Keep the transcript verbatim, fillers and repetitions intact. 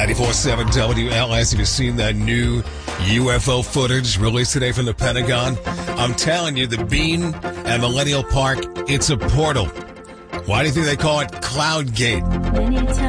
ninety-four point seven W L S. Have you seen that new U F O footage released today from the Pentagon? I'm telling you, the Bean at Millennial Park, it's a portal. Why do you think they call it Cloud Gate?